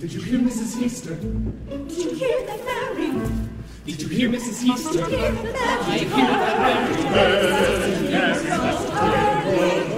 Did you hear Mrs. Easter? Did you hear the fairy? Did you hear Mrs. Easter? Did you hear the fairy? I hear that very well. Yes,